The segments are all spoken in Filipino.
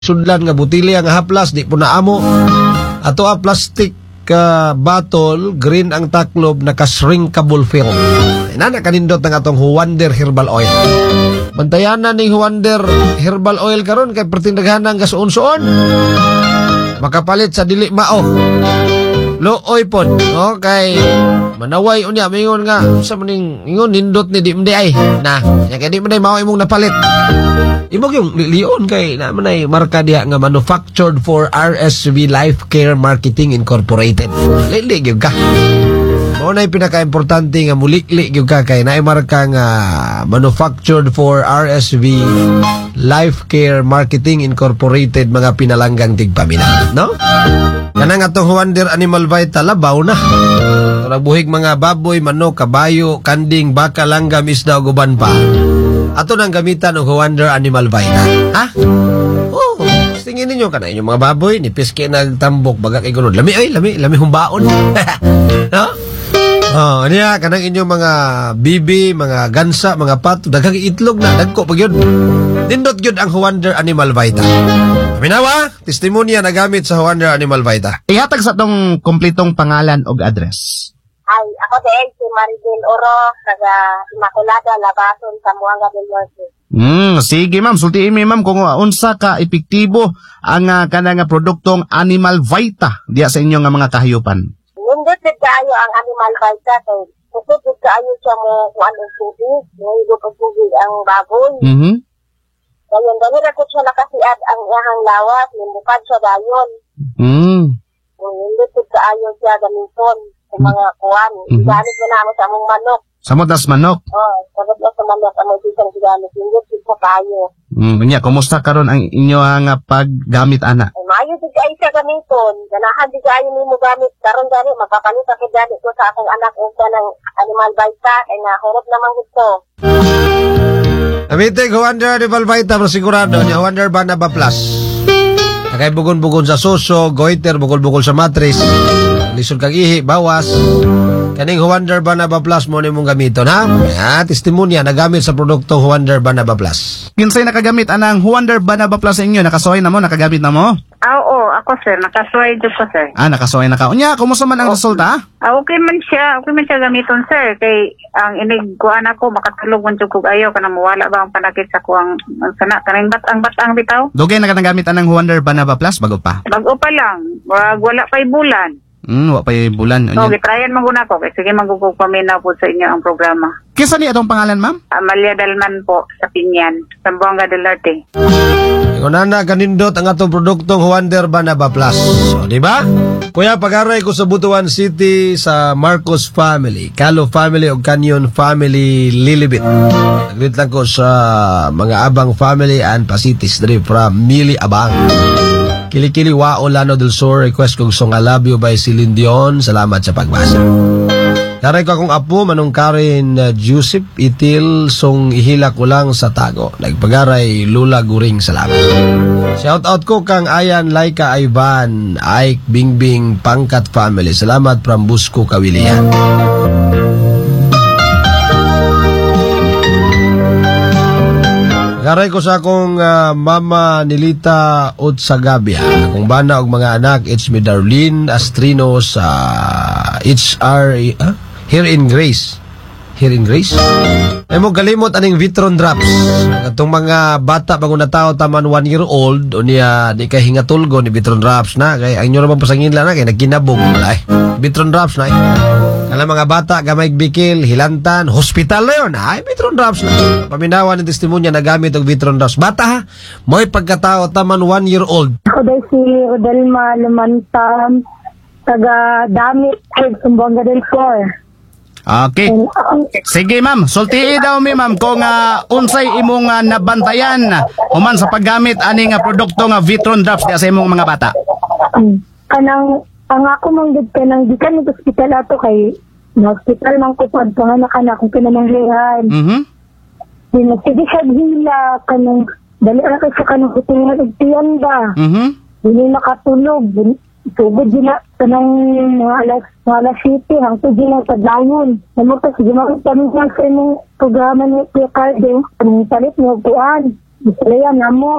sudlan nga butilya nga haplas di po naamo. Ato a plastic bottle, green ang taklob, naka-shrinkable film. Inana kanindot ng atong Huwander Herbal Oil. Bantayan na ni Huwander Herbal Oil karon kay pertindaghan ng gasuon-suon. Makapalit sa dili mao. Looy pod, okay. Manaway unya mingon nga sa maning ingon nindot ni di mday ay. Na, kay di mday mao imong napalit. Imong yung lion kay na manay marka diha nga manufactured for RSV Life Care Marketing Incorporated. Lili gyud ka. Mao na pinaka-importante nga mulikli gyud ka kay naay marka nga manufactured for RSV Life Care Marketing Incorporated, mga pinalanggang tigpamina, no? Kanang atong Huwander Animal Vita labaw na. Buhig mga baboy, manok, kabayo, kanding, baka, langgam, isda o guban pa. Ato nang gamitan ng Huwander Animal Vita. Ha? Oh, tingin ninyo ka na inyong mga baboy, nipis kayo nagtambok, bagak igunod. Lami humbaon. No? Oh, niya kanang inyong mga bibi, mga gansa, mga pato, daghang itlog na, dagko pag yun. Nindot yun ang Huwander Animal Vita. Minawa, testimonya na gamit sa Huwander Animal Vita. Ihatag sa tong kumpletong pangalan o address. Ay, ako din si Maribel Oro, taga Immaculada, Labason, Zamboanga del Norte. Sige ma'am, sultiin mi ma'am kung unsa ka epektibo ang kanang produktong Animal Vita diya sa inyo nga mga kahayupan. Nindot din kaayo ang Animal Vita, kay kusod din kaayo siya mo kuan og tubig, ngayon og tubig ang baboy. Dayon dali ra ko siya nakasiad ang iyang lawas, nimukad siya dayon. Nindot din kaayo siya gamiton sa mga kuan. Gamit na namo sa among manok. Samot nas manok. Samot na sa manok ang isang ginamit. Nindot din sa kaayo. Nya, kumusta karon ang inyo nga paggamit ana? Maayo di kayo sa gamiton. Ganahan di kayo nimo gamit. Karon gani magpapalit ka gani ko sa akong anak og kanang Animal Vita kay nahurot naman gusto. Amitig Huwander Animal Vita, pero sigurado niya Huwander Banaba Plus. Nakay bugon-bugon sa suso, goiter, bukol-bukol sa matris, lisod kag ihi, bawas. Kaning Huwander Banaba Plus mo nimong gamiton, ha? Testimonya nagamit sa produktong Huwander Banaba Plus. Kinsay nakagamit anang Huwander Banaba Plus sa inyo? Nakasuway na mo? Nakagamit na mo? Oo, ako sir. Nakasuway dito ko sir. Nakasuway na ka. Unya, kumusta man ang resulta? Okay man siya gamiton sir. Kay ang inigkuan ako, makatulog man jud kog ayo kana mawala ba ang panakit sa kuang sana kaning batang bitaw. Dugay na ka nagamit anang Huwander Banaba Plus bago pa? Bago pa lang. Wala pa bulan. Wa pa bulan. So, gitrayan man guna ko. Sige, magugog paminaw po sa inyo ang programa. Kinsa ni atong pangalan, ma'am? Amalia Dalman po, sa Pinyan, Zamboanga del Norte. Ngunana, kanindot ang atong produktong Huwander Banaba Plus. So, di ba? Kuya, pag-aray ko sa Butuan City sa Marcos Family, Calo Family o Canyon Family, Lilibit. Naglit lang ko sa mga Abang Family and Pasitis dari from Mili Abang. Kilikili Wao Lano del Sur, request kong song I Love You by Celine Dion. Salamat sa pagbasa. Naray ko akong apo, Manong Karen Joseph Itil, song ihila ko lang sa tago. Nagpagaray Lula Guring, salamat. Shout out ko kang Ayan, Laika, Ivan, Ike, Bingbing, Pangkat Family. Salamat from Busco, Kawilian. Garay ko sa akong mama Nilita Utsagabia. Akong bana og mga anak, it's me Darlene Astrino sa HR Here in Grace. Here in Grace? Ay mo galimot aning Vitron Drops. Atong mga bata bago na tao taman 1 year old o niya di kay hingatulgo ni Vitron Drops na kay ang inyo naman pasangin lang na kay nagkinabog ay Vitron Drops na ay. Kala mga bata gamay bikil, hilantan, hospital na yun. Ay Vitron Drops na. Paminawan ng testimonya na gamit og Vitron Drops. Bata ha, mo'y pagkatao taman 1 year old. Ako daw si Odelma Lumantam, taga Damit, Zamboanga del Sur. Okay. Sige ma'am, sultii daw mi ma'am kung unsay imong nabantayan human sa paggamit ani nga produkto nga Vitron Drops sa imong mga bata. Kanang ang ako manggid kanang di kan hospital ato kay hospital man ko pad panganak kung kinamanghihan. Sige siya hila kanang dali ra kay sa kanang hotel og tiyanda. Dili nakatulog. Tugod gina kanang mga alas 7 hangtod gina sa dayon. Namuta sige mo kami sa imong programa ni Kuya Carden. Ang salit mo tuan. Bisaya na mo.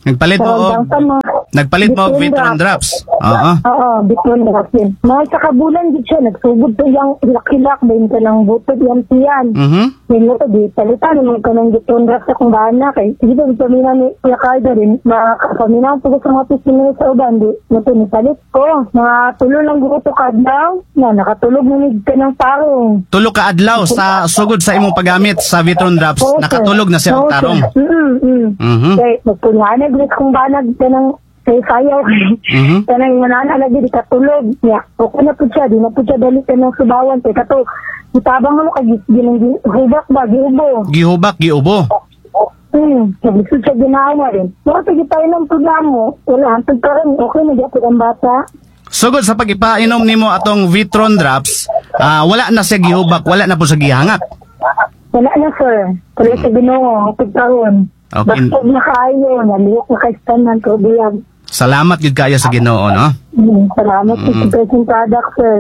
Nagpalit mo og Vitron Drops. Oo. Oo, Vitron Drops yun. Mga sa kabulan di siya, nagsugod to yung hilak-hilak, bayin ka ng butod yan siyan. Yan mo to, di palitan, naman ka ng Vitron Drops sa kung bana, kay sige ba, pamina ni Kuya Cardo rin, pamina ko sa mga pisinero sa uban, di, nato ni palit ko. Mga tulo lang gusto kadlaw, na nakatulog namig ka ng parong. Tulog ka adlaw sa sugod sa imong paggamit sa Vitron Drops, nakatulog na siya og tarong. Kaya, magpunyanag ulit kung banag ka ng sayaw. Kaya nang manana lagi di katulog. Okay na po siya, di na po siya dalit ka ng subawan. Kaya kato, itabang mo kag gihubak ba, giubo. Gihubak, giubo. Sabi ko siya ginawa rin. Makatagi tayo ng programo, wala, hantag ka rin, okay na dito ang bata. Sugod sa pag-ipainom nimo atong Vitron Drops, wala na siya gihubak, wala na po siya gihangak. Wala na, sir. Tuloy sa Ginoo, pagkaroon. Okay. Basta na kayo, naliyok na kaistanan ko biyag. Salamat gid kayo sa Ginoo, no? Salamat sa present product, sir.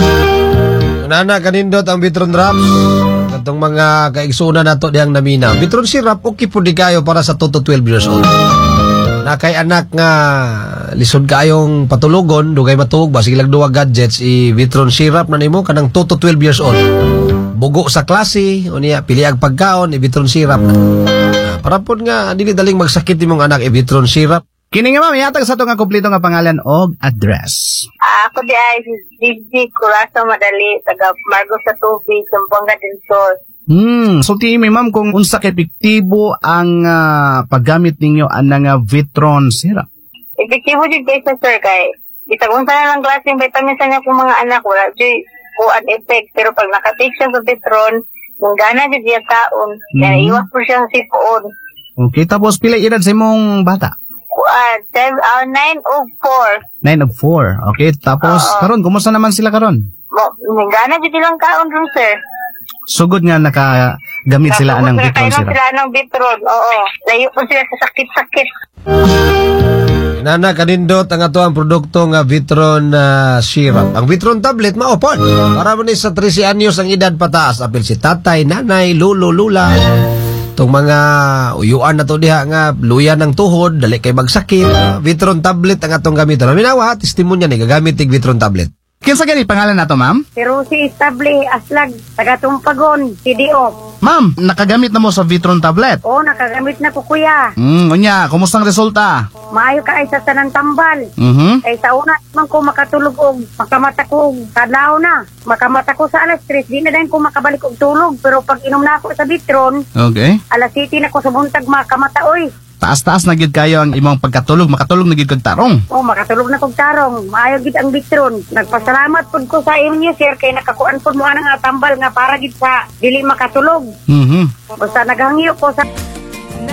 Nana, kanindot ang Vitron Drops. Itong mga kaigsunan nato diyang namina. Vitron syrup, okay po di kayo para sa 2 to 12 years old. Na kay anak nga lisod kayong patulugon, dugay matug ba sige lang duwa gadgets Vitron syrup na nimo kanang 2 to 12 years old. Bugo sa klase o niya piliag pagkaon Vitron syrup. Para po nga dili daling magsakit imong anak Vitron syrup. Kini nga ma'am, yatag sa to nga kompleto nga pangalan og address. Ako di ay DJ Curazo Madali, taga Margo sa Tubig, Zamboanga del Sur. Sulti mi ma'am kung unsa kay epektibo ang paggamit ninyo anang Vitron syrup. Epektibo jud kay sir kay bitag unsa na lang klase ng vitamin sa kong mga anak wala jud kuan effect pero pag nakatake siya sa Vitron, mong gana jud yung taon, kaya iwas po siyang sipoon. Okay, tapos pila edad sa imong bata? 9 og 4. 9 og 4. Okay, tapos karon kumusta naman sila karon? Mong gana jud ilang kaon ron sir. Sugod nga nakagamit sila anang Vitron syrup. Sila anang Vitron, oo. Layo po sila sa sakit-sakit. Nana, kanindot ang ato ang produkto nga Vitron syrup. Ang Vitron tablet, maopon. Para mo ni sa 13 anyos ang edad pataas. Apil si tatay, nanay, lulo, lula. Itong mga uyuan na to diha nga luya ng tuhod, dali kay magsakit. Vitron tablet ang atong gamiton. Minawa, testimonya ni gagamit tig Vitron tablet. Kinsa gani pangalan nato, ma'am? Pero si Estable Aslag, taga Tumpagon, CDO. Ma'am, nakagamit na mo sa Vitron tablet? Oo, nakagamit na ko kuya. Unya, kumusta ang resulta? Maayo ka ay sa tanang tambal. Kay sa una man ko makatulog og makamata ko kadlaw na. Makamata ko sa alas 3, di na din ko makabalik og tulog. Pero pag inom na ako sa Vitron, okay, alas 7 na ko sa buntag makamata oy. Taas-taas na gid kayo ang imong pagkatulog, makatulog na gid kag tarong. Oh, makatulog na kog tarong. Maayo gid ang Vitron. Nagpasalamat pud ko sa inyo sir kay nakakuan pud mo ana nga tambal nga para gid sa dili makatulog. Basta naghangyo ko sa